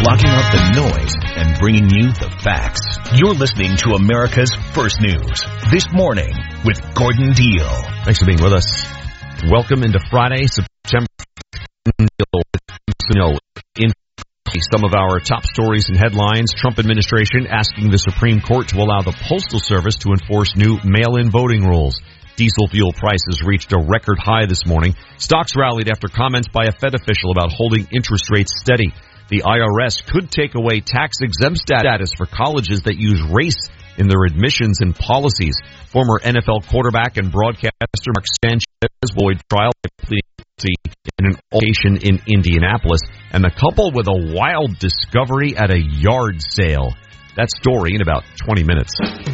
blocking out the noise and bringing you the facts. You're listening to America's First News This Morning with Gordon Deal. Thanks for being with us. Welcome into Friday, September. In some of our top stories and headlines, Trump administration asking the Supreme Court to allow the Postal Service to enforce new mail-in voting rules. Diesel fuel prices reached a record high this morning. Stocks rallied after comments by a Fed official about holding interest rates steady. The IRS could take away tax-exempt status for colleges that use race in their admissions and policies. Former NFL quarterback and broadcaster Mark Sanchez void trial pleading guilty in an altercation in Indianapolis. And the couple with a wild discovery at a yard sale. That story in about 20 minutes.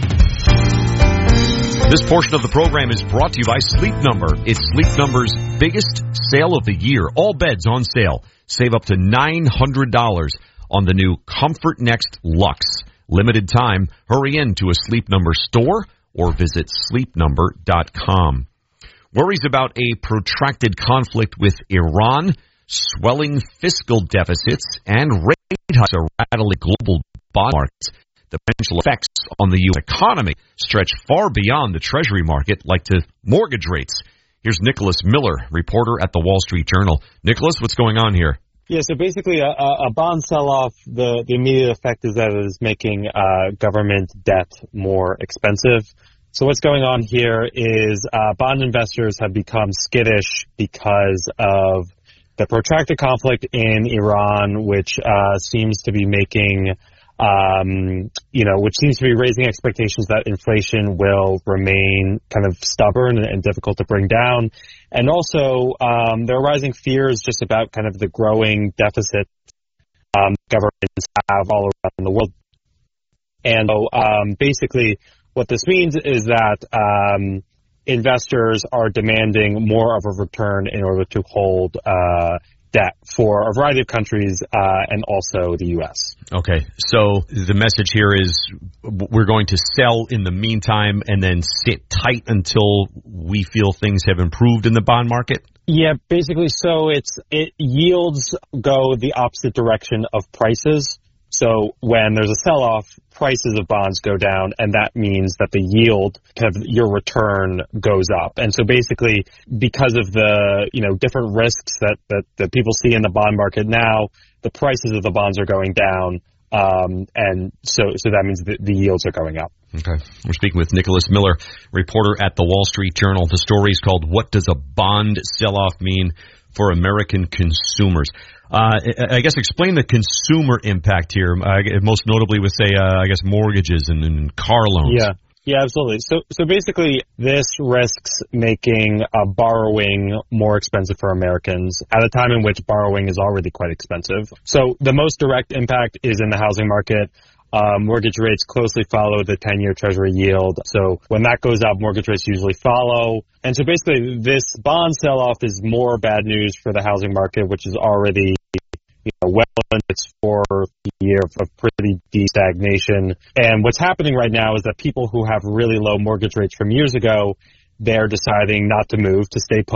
This portion of the program is brought to you by Sleep Number. It's Sleep Number's biggest sale of the year. All beds on sale. Save up to $900 on the new Comfort Next Luxe. Limited time. Hurry in to a Sleep Number store or visit sleepnumber.com. Worries about a protracted conflict with Iran, swelling fiscal deficits, and rate hikes are rattling global bond markets. The potential effects on the U.S. economy stretch far beyond the Treasury market, like to mortgage rates. Here's Nicholas Miller, reporter at the Wall Street Journal. Nicholas, what's going on here? Yeah, so basically a bond sell-off, the immediate effect is that it is making government debt more expensive. So what's going on here is bond investors have become skittish because of the protracted conflict in Iran, which seems to be making... which seems to be raising expectations that inflation will remain kind of stubborn and difficult to bring down. And also, there are rising fears just about kind of the growing deficit governments have all around the world. And so, basically, what this means is that investors are demanding more of a return in order to hold debt for a variety of countries and also the U.S. Okay, so the message here is we're going to sell in the meantime and then sit tight until we feel things have improved in the bond market? Yeah, basically, so yields go the opposite direction of prices. So when there's a sell-off, prices of bonds go down, and that means that the yield, kind of your return, goes up. And so basically, because of the different risks that people see in the bond market now, the prices of the bonds are going down, and so that means the yields are going up. Okay. We're speaking with Nicholas Miller, reporter at the Wall Street Journal. The story is called "What Does a Bond Sell-Off Mean for American Consumers?" I guess explain the consumer impact here, most notably with, say, mortgages and car loans. Yeah, absolutely. So basically, this risks making borrowing more expensive for Americans at a time in which borrowing is already quite expensive. So the most direct impact is in the housing market. Mortgage rates closely follow the 10-year Treasury yield. So when that goes up, mortgage rates usually follow. And so basically, this bond sell-off is more bad news for the housing market, which is already well in its fourth year of pretty deep stagnation. And what's happening right now is that people who have really low mortgage rates from years ago, they're deciding not to move, to stay put.